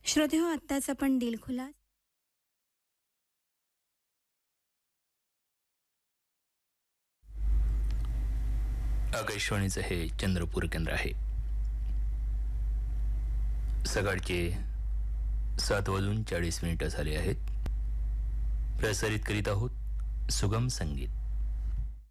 श्रोतेहो, आत्ताच आपण दिलखुलास आकाशवाणीचं हे चंद्रपूर केंद्र आहे. सकाळचे 7:40 झाले आहेत. प्रसारित करीत आहोत सुगम संगीत.